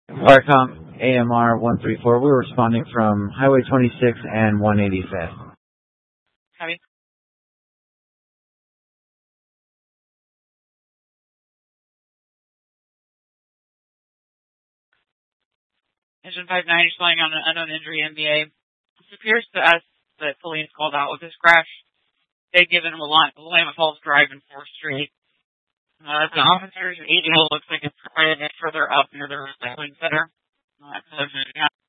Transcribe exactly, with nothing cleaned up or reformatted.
Viacom A M R one three four. We're responding from Highway twenty-six and one eighty-fifth. Copy. Engine five nine is flying on an unknown injury M B A. It appears to us that Fillion's called out with this crash. They've given him a line, Willamette Falls Drive in fourth Street. Uh, the officer's E D L looks like it's provided further up near the recycling center. Uh,